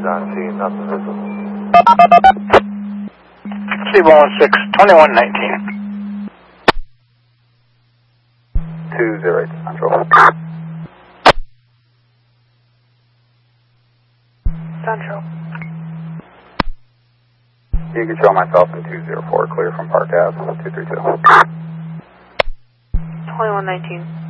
on scene, nothing visible. C116, 2119. 208 Central. Central. You can show myself in 204, clear from Park Ave, 232. 2119.